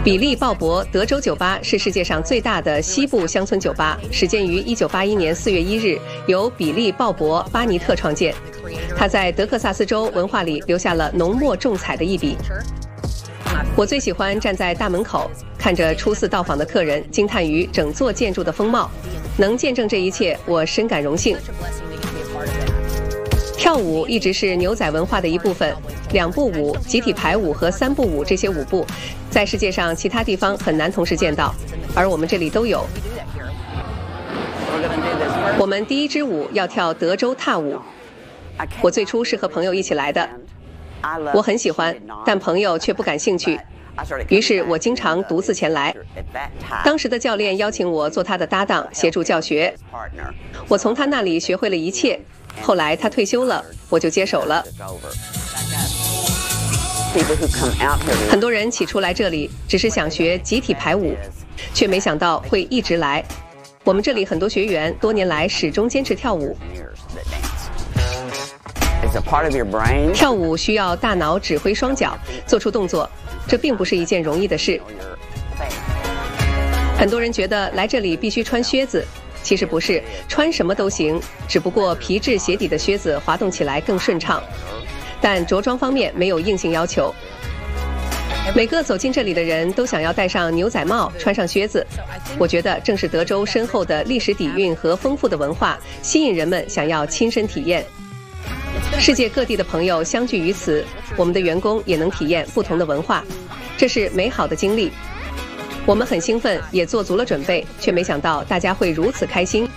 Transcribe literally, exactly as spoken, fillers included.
比利鲍勃德州酒吧是世界上最大的西部乡村酒吧，始建于一九八一年四月一日，由比利鲍勃巴尼特创建。他在德克萨斯州文化里留下了浓墨重彩的一笔。我最喜欢站在大门口，看着初次到访的客人，惊叹于整座建筑的风貌。能见证这一切，我深感荣幸。跳舞一直是牛仔文化的一部分，两步舞、集体排舞和三步舞这些舞步，在世界上其他地方很难同时见到，而我们这里都有。我们第一支舞要跳德州踏舞，我最初是和朋友一起来的，我很喜欢，但朋友却不感兴趣，于是我经常独自前来。当时的教练邀请我做他的搭档，协助教学，我从他那里学会了一切。后来他退休了，我就接手了。很多人起初来这里只是想学集体排舞，却没想到会一直来。我们这里很多学员多年来始终坚持跳舞。跳舞需要大脑指挥双脚，做出动作，这并不是一件容易的事。很多人觉得来这里必须穿靴子，其实不是，穿什么都行，只不过皮质鞋底的靴子滑动起来更顺畅。但着装方面没有硬性要求。每个走进这里的人都想要戴上牛仔帽，穿上靴子。我觉得正是德州深厚的历史底蕴和丰富的文化，吸引人们想要亲身体验。世界各地的朋友相聚于此，我们的员工也能体验不同的文化，这是美好的经历。我们很兴奋，也做足了准备，却没想到大家会如此开心。